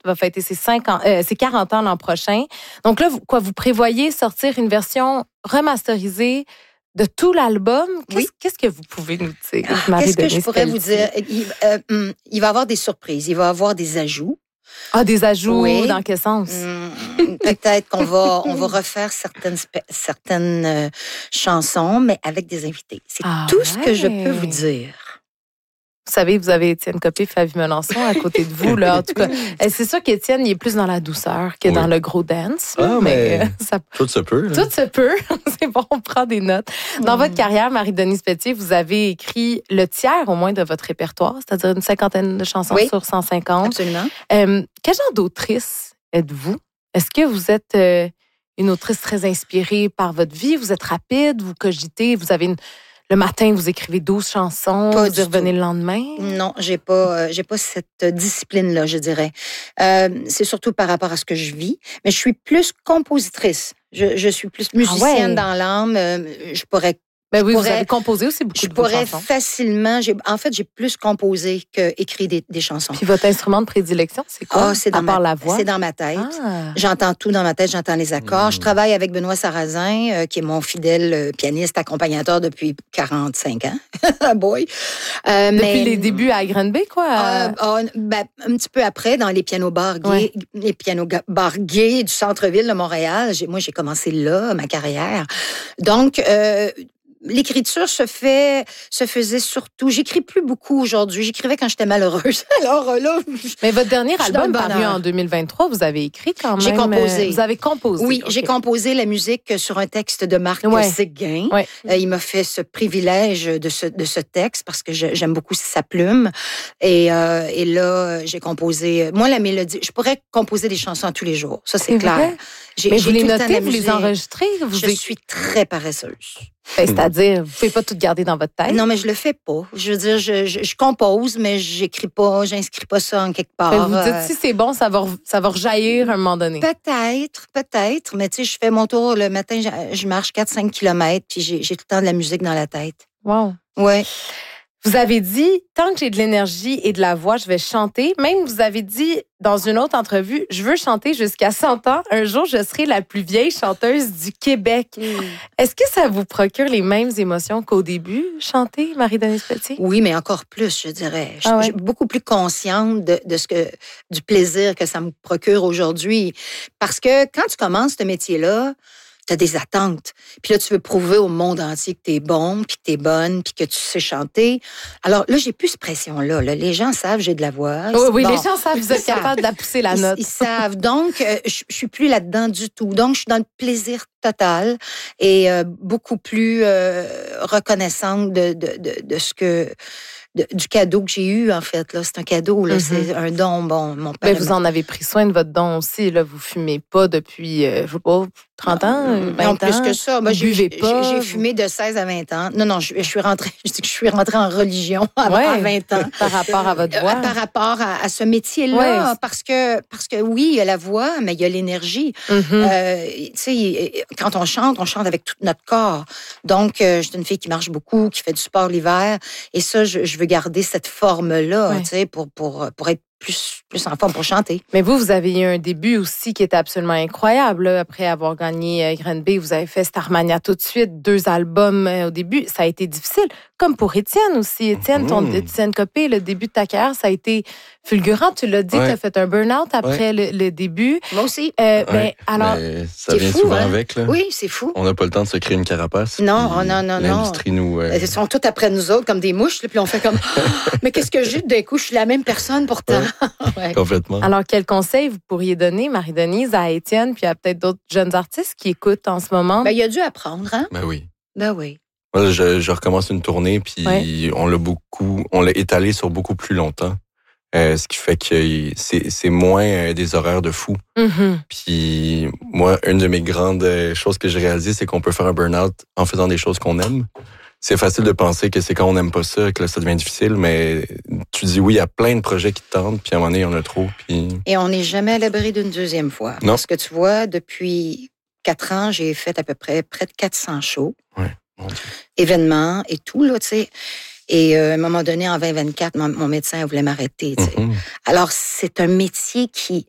va fêter ses 40 ans l'an prochain. Donc là, vous prévoyez sortir une version remasterisée de tout l'album? Qu'est-ce que vous pouvez nous dire, Marie-Denise? Qu'est-ce que je pourrais vous dire? Il va y avoir des surprises, il va y avoir des ajouts. Ah, des ajouts, oui. Dans quel sens? Peut-être qu'on va, refaire certaines chansons, mais avec des invités. C'est tout ce que je peux vous dire. Vous savez, vous avez Étienne Copé, Flavie Melançon à côté de vous. Là. En tout cas, c'est sûr qu'Étienne, il est plus dans la douceur que dans le gros dance. Ah, mais tout se peut. Là. Tout se peut. C'est bon, on prend des notes. Dans votre carrière, Marie-Denise Pelletier, vous avez écrit le tiers au moins de votre répertoire, c'est-à-dire une 50aine de chansons sur 150. Absolument. Quel genre d'autrice êtes-vous? Est-ce que vous êtes une autrice très inspirée par votre vie? Vous êtes rapide, vous cogitez, vous avez le matin, vous écrivez 12 chansons, vous y revenez le lendemain? Non, j'ai pas cette discipline-là, je dirais. C'est surtout par rapport à ce que je vis. Mais je suis plus compositrice. Je suis plus musicienne dans l'âme. Je pourrais... Ben oui, vous avez composé aussi beaucoup de chansons. Je pourrais facilement... j'ai plus composé qu'écrit des chansons. Puis votre instrument de prédilection, c'est quoi? À part la voix? C'est dans ma tête. J'entends tout dans ma tête, j'entends les accords. Je travaille avec Benoît Sarrazin, qui est mon fidèle pianiste, accompagnateur depuis 45 ans. Boy. Depuis les débuts à Granby, quoi? Un petit peu après, dans les pianos-bars gays, les pianos-bars gays du centre-ville de Montréal. Moi, j'ai commencé là, ma carrière. Donc... l'écriture se faisait surtout. J'écris plus beaucoup aujourd'hui. J'écrivais quand j'étais malheureuse. Alors là, mais votre dernier album paru en 2023, vous avez écrit quand même. J'ai composé. Vous avez composé. Oui, j'ai composé la musique sur un texte de Marc Séguin. Il m'a fait ce privilège de ce texte parce que j'aime beaucoup sa plume. Et là, j'ai composé. Moi, la mélodie, je pourrais composer des chansons tous les jours. Ça, c'est clair. Mais vous les notez, vous les enregistrez. Je suis très paresseuse. C'est-à-dire, vous ne pouvez pas tout garder dans votre tête? Non, mais je le fais pas. Je veux dire, je compose, mais j'écris pas, j'inscris pas ça en quelque part. Vous dites, si c'est bon, ça va rejaillir à un moment donné. Peut-être. Mais tu sais, je fais mon tour le matin, je marche 4-5 kilomètres, puis j'ai tout le temps de la musique dans la tête. Wow. Ouais. Vous avez dit, tant que j'ai de l'énergie et de la voix, je vais chanter. Même, vous avez dit dans une autre entrevue, je veux chanter jusqu'à 100 ans. Un jour, je serai la plus vieille chanteuse du Québec. Est-ce que ça vous procure les mêmes émotions qu'au début, chanter, Marie-Denise Pelletier? Oui, mais encore plus, je dirais. Je suis beaucoup plus consciente du plaisir que ça me procure aujourd'hui. Parce que quand tu commences ce métier-là, tu as des attentes. Puis là, tu veux prouver au monde entier que tu es bon, puis que tu es bonne, puis que tu sais chanter. Alors là, j'ai plus cette pression-là. Là. Les gens savent que j'ai de la voix. Oui, les gens savent que vous êtes capable de la pousser la note. Ils savent. Donc, je suis plus là-dedans du tout. Donc, je suis dans le plaisir total et beaucoup plus reconnaissante de ce que... du cadeau que j'ai eu, en fait. Là. C'est un cadeau, là. C'est un don. Bon, mon père. Mais vous en avez pris soin de votre don aussi. Là. Vous ne fumez pas depuis, je ne sais pas, 30 ans, 20 ans? Non, plus que ça. Moi, buvez pas? J'ai fumé de 16 à 20 ans. Non, je suis rentrée en religion à 20 ans. Par rapport à votre voix? Par rapport à ce métier-là. Parce que oui, il y a la voix, mais il y a l'énergie. Tu sais, quand on chante avec tout notre corps. Donc, je suis une fille qui marche beaucoup, qui fait du sport l'hiver. Et ça, je veux garder cette forme-là, tu sais, pour être plus en forme pour chanter. Mais vous avez eu un début aussi qui était absolument incroyable. Là. Après avoir gagné Granby, vous avez fait Starmania tout de suite, 2 albums au début. Ça a été difficile, comme pour Étienne aussi. Étienne Copé, le début de ta carrière, ça a été fulgurant. Tu l'as dit, tu as fait un burn-out après le début. Moi aussi. Mais alors, ça vient souvent avec. Là. Oui, c'est fou. On n'a pas le temps de se créer une carapace. Non. L'industrie nous... Ils sont tous après nous autres, comme des mouches. Là, puis on fait comme, mais qu'est-ce que j'ai? D'un coup, je suis la même personne pourtant. Complètement. Alors, quel conseil vous pourriez donner, Marie-Denise, à Étienne, puis à peut-être d'autres jeunes artistes qui écoutent en ce moment? Il a dû apprendre, hein? Ben oui. Moi, je recommence une tournée, puis on l'a étalé sur beaucoup plus longtemps. Ce qui fait que c'est moins des horaires de fou. Puis moi, une de mes grandes choses que j'ai réalisées, c'est qu'on peut faire un burn-out en faisant des choses qu'on aime. C'est facile de penser que c'est quand on n'aime pas ça que là, ça devient difficile, mais tu dis oui, il y a plein de projets qui te tentent, puis à un moment donné, il y en a trop. Puis... Et on n'est jamais à l'abri d'une deuxième fois. Non. Parce que tu vois, depuis 4 ans, j'ai fait à peu près de 400 shows. Événements et tout, là, tu sais. Et à un moment donné, en 2024, mon médecin voulait m'arrêter. Tu sais. Alors, c'est un métier qui